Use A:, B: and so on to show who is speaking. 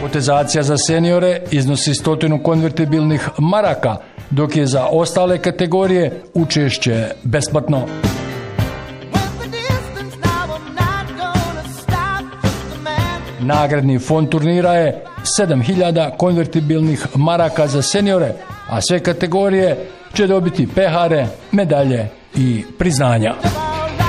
A: Kotizacija za seniore iznosi 100 konvertibilnih maraka, dok je za ostale kategorije učešće besplatno. Nagradni fond turnira je 7000 konvertibilnih maraka za seniore, a sve kategorije će dobiti pehare, medalje i priznanja.